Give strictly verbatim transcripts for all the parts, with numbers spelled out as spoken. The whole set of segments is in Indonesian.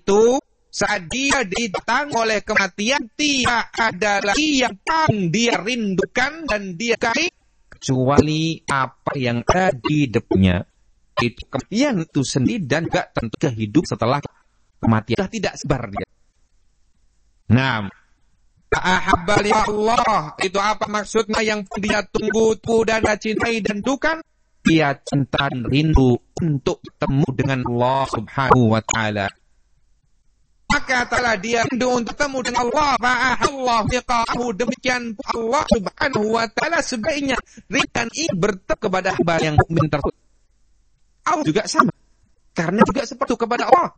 itu saat dia ditang oleh kematian, tidak ada lagi yang paling dia rindukan dan dia cari kecuali apa yang ada di depannya. Itu kematian itu sendiri dan juga tentu kehidupan setelah kematian. Sudah tidak sabar dia. Nah, ahabba li Allah, itu apa maksudnya yang dia tunggu-tunggu dan dia cintai dan dukan? Dia cinta dan rindu untuk bertemu dengan Allah Subhanahu wa taala. Maka telah dia rindu untuk bertemu dengan Allah, fa'ahallahu liqa'ahu, demikian Allah Subhanahu wa taala sebaiknya rindu ini bertemu kepada hamba yang mukmin tersebut. Allah juga sama, karena juga seperti itu kepada Allah.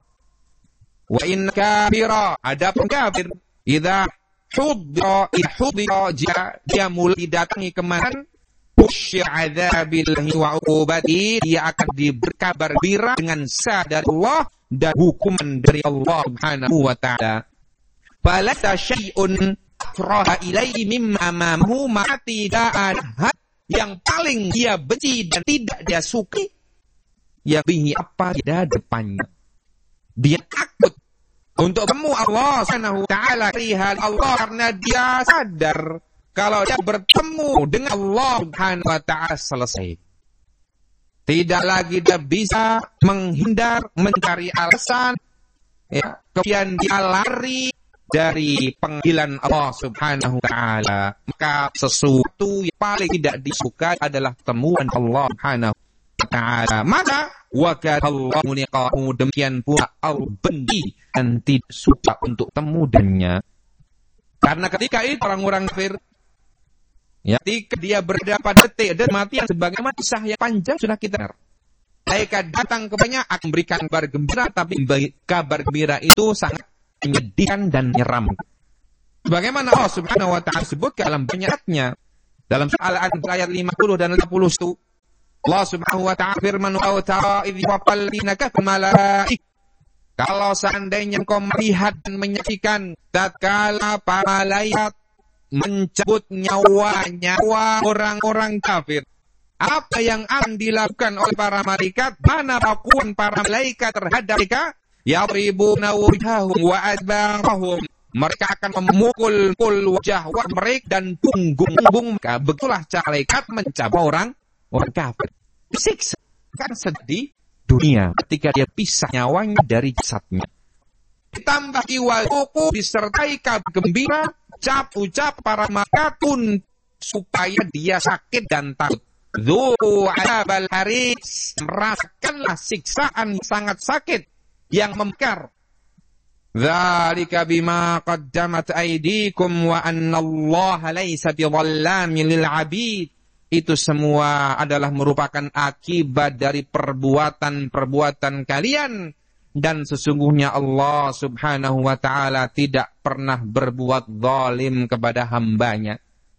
Wa in kafira, ada kafir, idza hudra ihudra, jika dia mulai datangi kematian, usyir adzabillahi wa uqubati, dia akan diberi kabar gembira dengan sadar Allah dan hukuman dari Allah Subhanahu wa taala. Falata syai'un akraha ilaihi mimma amamahu, maka tidak ada yang paling dia benci dan tidak dia sukai ya bihi apa di depannya. Dia takut untuk bertemu Allah Subhanahu wa taala, rihal Allah, karena dia sadar kalau dia bertemu dengan Allah Subhanahu wa taala selesai. Tidak lagi dia bisa menghindar, mencari alasan, ya, kemudian dia lari dari panggilan Allah Subhanahu wa taala. Maka sesuatu yang paling tidak disukai adalah temuan Allah Subhanahu wa taala. Maka wa kana Allahu liqa'ahu, demikian pula Allah benci dan tidak suka untuk temu dengannya. Karena ketika itu orang-orang kafir, ya, ketika dia berada pada detik dan mati yang sebagaimana kisah yang panjang sudah kita dengar. Malaikat datang kepadanya akan memberikan kabar gembira, tapi kabar gembira itu sangat menyedihkan dan menyeramkan. Sebagaimana Allah Subhanahu wa taala sebut dalam banyaknya dalam Al-An'am ayat lima puluh dan lima puluh itu, Allah Subhanahu wa taala firman, "Wa tara idh waqallina kafal malaik." Kalau seandainya engkau melihat dan menyaksikan tatkala para malaikat mencabut nyawa-nyawa orang-orang kafir, apa yang akan dilakukan oleh para malaikat? Mana perlakuan para malaikat terhadap mereka? Yadribuna wujhahum wa adbarahum. Mereka akan memukul-mukul wajah mereka dan punggung-punggung mereka. Begitulah cara malaikat mencabut orang orang kafir. Siksa kan sedih dunia ketika dia pisah nyawanya dari jasadnya. Ditambah iwaluku disertai kabar gembira, ucap-ucap para malaikat supaya dia sakit dan takut. Dzu adzabal haris, merasakanlah siksaan sangat sakit yang memekar. Dzalika bima qaddamat aydikum wa annallaha laisa bidzallamin lil 'abid. Itu semua adalah merupakan akibat dari perbuatan-perbuatan kalian, dan sesungguhnya Allah Subhanahu wa taala tidak pernah berbuat zalim kepada hambanya.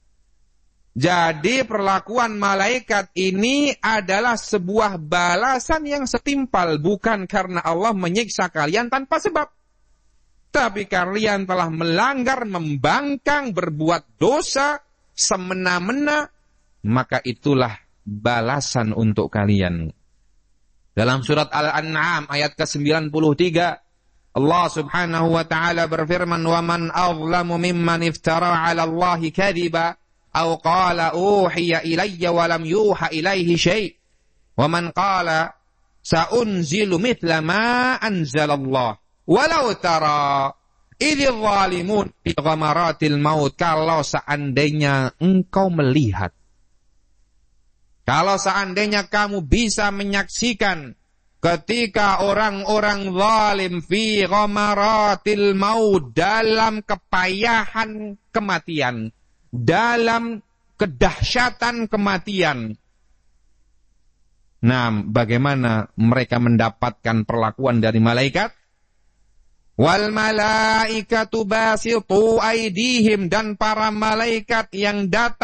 Jadi perlakuan malaikat ini adalah sebuah balasan yang setimpal, bukan karena Allah menyiksa kalian tanpa sebab, tapi kalian telah melanggar, membangkang, berbuat dosa semena-mena, maka itulah balasan untuk kalian. Dalam surat Al-An'am ayat ke sembilan puluh tiga, Allah Subhanahu wa taala berfirman, "Wa man azlamu mimman iftara 'ala Allahi kadhiba aw qala uhiya ilayya wa lam yuha ilaihi syai', wa man qala sa'unzilu mithla ma anzalallah walau tara idhil zalimun fi ghamaratil maut." Kalau seandainya engkau melihat, kalau seandainya kamu bisa menyaksikan ketika orang-orang zalim fi ghamaratil maut, dalam kepayahan kematian, dalam kedahsyatan kematian. Nah, bagaimana mereka mendapatkan perlakuan dari malaikat? Wal malaikatu basitu aydihim, dan para malaikat yang datang